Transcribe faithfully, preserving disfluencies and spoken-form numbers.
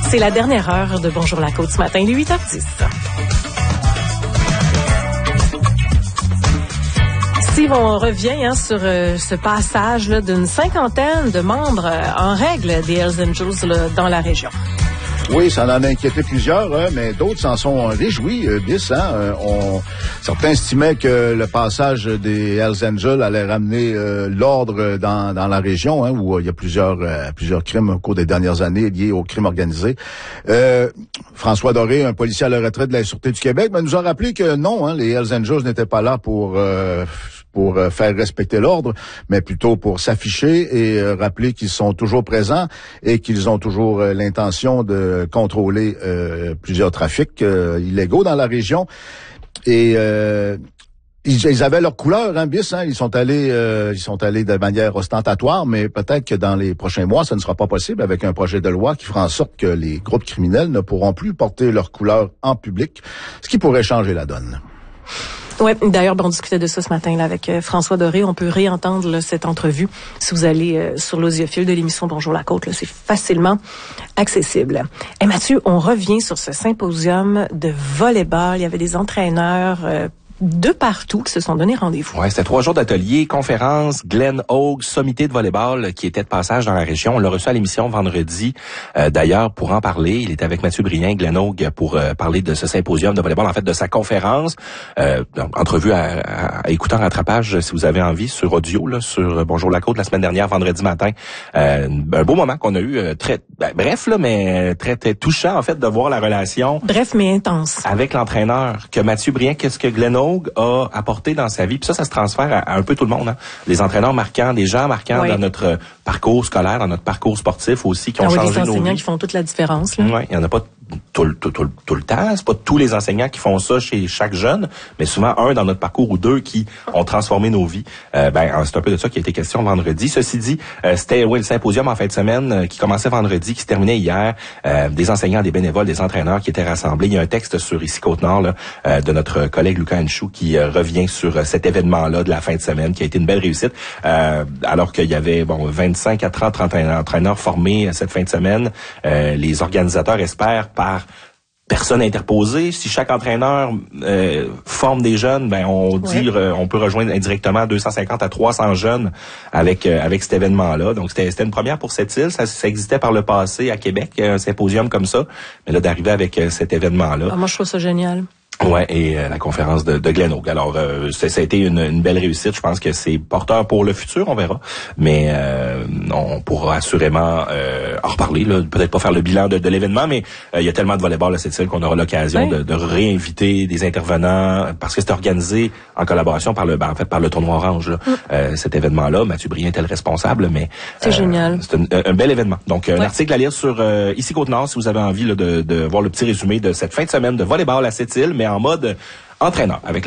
C'est la dernière heure de Bonjour la Côte ce matin, il est huit heures dix. Steve, on revient hein, sur euh, ce passage là, d'une cinquantaine de membres euh, en règle des Hells Angels là, dans la région. Oui, ça en a inquiété plusieurs, hein, mais d'autres s'en sont réjouis. Euh, dix, hein, euh, on, certains estimaient que le passage des Hells Angels allait ramener euh, l'ordre dans, dans la région, hein, où euh, il y a plusieurs, euh, plusieurs crimes au cours des dernières années liés au crime organisé. Euh, François Doré, un policier à la retraite de la Sûreté du Québec, ben, nous a rappelé que non, hein, les Hells Angels n'étaient pas là pour euh, pour euh, faire respecter l'ordre, mais plutôt pour s'afficher et euh, rappeler qu'ils sont toujours présents et qu'ils ont toujours euh, l'intention de contrôler euh, plusieurs trafics euh, illégaux dans la région. Et euh, ils, ils avaient leur couleur, hein, bis, hein, ils sont allés euh, ils sont allés de manière ostentatoire, mais peut-être que dans les prochains mois, ça ne sera pas possible avec un projet de loi qui fera en sorte que les groupes criminels ne pourront plus porter leur couleur en public, ce qui pourrait changer la donne. Oui, d'ailleurs, ben, on discutait de ça ce matin là, avec euh, François Doré. On peut réentendre là, cette entrevue si vous allez euh, sur l'audiophile de l'émission Bonjour la Côte. Là, c'est facilement accessible. Et Mathieu, on revient sur ce symposium de volleyball. Il y avait des entraîneurs euh, de partout qui se sont donné rendez-vous. Ouais, c'était trois jours d'ateliers, conférences, Glen Hogue, sommité de volleyball qui était de passage dans la région. On l'a reçu à l'émission vendredi. Euh, d'ailleurs, pour en parler, il était avec Mathieu Brien, Glen Hogue, pour euh, parler de ce symposium de volleyball, en fait, de sa conférence. Euh, donc, entrevue à, à, à écouter en rattrapage, si vous avez envie, sur audio, là, sur Bonjour la Côte, la semaine dernière, vendredi matin. Euh, un beau moment qu'on a eu, euh, très ben, bref, là, mais très, très touchant, en fait, de voir la relation. Bref, mais intense. Avec l'entraîneur. Que Mathieu Brien, qu'est-ce que Glen Hogue a apporté dans sa vie. Puis ça, ça se transfère à, à un peu tout le monde. Hein. Les entraîneurs marquants, des gens marquants oui. dans notre parcours scolaire, dans notre parcours sportif aussi, qui ont ah oui, changé nos vies. Les enseignants qui font toute la différence. Oui, il n'y en a pas tout, tout, tout, tout le temps. C'est pas tous les enseignants qui font ça chez chaque jeune, mais souvent un dans notre parcours ou deux qui ont transformé nos vies. Euh, ben, c'est un peu de ça qui a été question vendredi. Ceci dit, euh, c'était oui, le symposium en fin de semaine euh, qui commençait vendredi, qui se terminait hier. Euh, des enseignants, des bénévoles, des entraîneurs qui étaient rassemblés. Il y a un texte sur Ici Côte-Nord là, euh, de notre collègue Lucas Henchou qui euh, revient sur euh, cet événement-là de la fin de semaine qui a été une belle réussite. Euh, alors qu'il y avait bon vingt-cinq à trente entraîneurs formés cette fin de semaine. Euh, les organisateurs espèrent par personne interposée. Si chaque entraîneur euh, forme des jeunes, ben on dit oui. euh, on peut rejoindre indirectement deux cent cinquante à trois cents jeunes avec euh, avec cet événement-là. Donc c'était c'était une première pour cette île. Ça, ça existait par le passé à Québec, un symposium comme ça. Mais là d'arriver avec euh, cet événement-là. Ah, moi je trouve ça génial. Ouais, et euh, la conférence de, de Glen Hogue. Alors, euh, ça, ça a été une, une belle réussite. Je pense que c'est porteur pour le futur, on verra. Mais euh, on pourra assurément euh, en reparler. Là. Peut-être pas faire le bilan de, de l'événement, mais euh, il y a tellement de volleyball à cette île qu'on aura l'occasion oui. de, de réinviter des intervenants parce que c'est organisé en collaboration par le, ben, en fait, par le tournoi Orange. Là. Mm. Euh, cet événement-là, Mathieu Brien était le responsable, mais c'est euh, génial. C'est un, un bel événement. Donc, un oui. article à lire sur euh, Ici Côte-Nord si vous avez envie là, de, de voir le petit résumé de cette fin de semaine de volleyball à cette île, mais en mode entraîneur avec